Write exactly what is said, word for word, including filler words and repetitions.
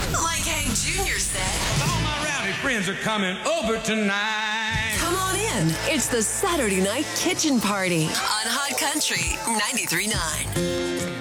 Like Hank Junior said, All my rowdy friends are coming over tonight. come on in. It's the Saturday Night Kitchen Party on Hot Country ninety-three point nine.